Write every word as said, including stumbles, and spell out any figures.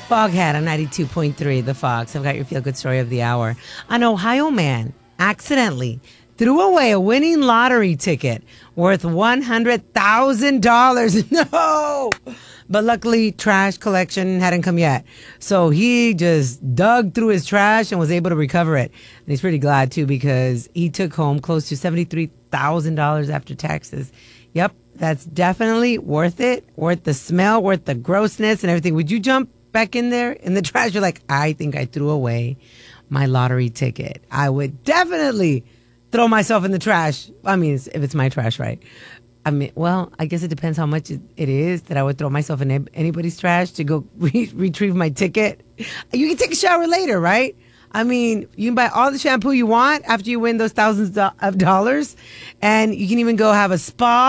Foghat on ninety-two point three, The Fox. I've got your feel-good story of the hour. An Ohio man accidentally threw away a winning lottery ticket worth one hundred thousand dollars. No! But luckily, trash collection hadn't come yet. So he just dug through his trash and was able to recover it. And he's pretty glad, too, because he took home close to seventy-three thousand dollars after taxes. Yep, that's definitely worth it. Worth the smell, worth the grossness and everything. Would you jump back in there in the trash? You're like, I think I threw away my lottery ticket. I would definitely throw myself in the trash. I mean, if it's my trash, right? I mean, well, I guess it depends how much it is that I would throw myself in anybody's trash to go re- retrieve my ticket. You can take a shower later, right? I mean, you can buy all the shampoo you want after you win those thousands of dollars, and you can even go have a spa